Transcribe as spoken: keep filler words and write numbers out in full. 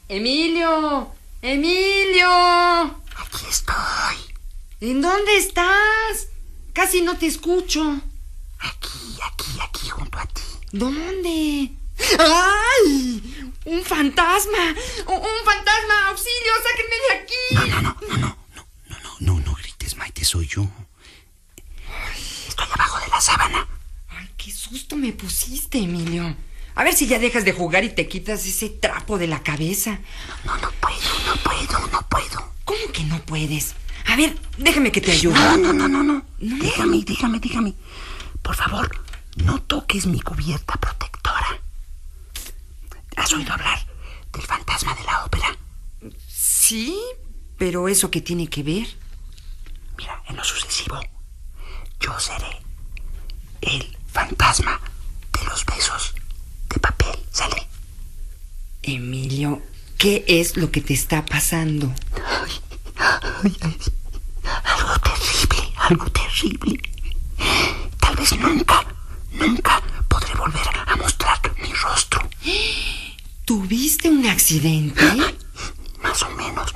Emilio, Emilio. Aquí estoy. ¿En dónde estás? Casi no te escucho. Aquí, aquí, aquí, junto a ti. ¿Dónde? ¡Ay! ¡Un fantasma! ¡Un fantasma! ¡Auxilio! ¡Sáquenme de aquí! No, no, no, no, no, no, no, no, no, no grites, Maite, soy yo. Estoy abajo de la sábana. Ay, qué susto me pusiste, Emilio. A ver si ya dejas de jugar y te quitas ese trapo de la cabeza. No, no, no puedo, no puedo, no puedo. ¿Cómo que no puedes? A ver, déjame que te ayude. No, no, no, no, no. ¿No? Déjame, déjame, déjame. Por favor, no toques mi cubierta protectora. ¿Has oído hablar del fantasma de la ópera? Sí, pero ¿eso qué tiene que ver? Mira, en lo sucesivo, yo seré el fantasma de los besos de papel. ¿Sale? Emilio, ¿qué es lo que te está pasando? Ay, ay, ay, algo terrible, algo terrible. Tal vez nunca, nunca podré volver a mostrar mi rostro. ¿Tuviste un accidente?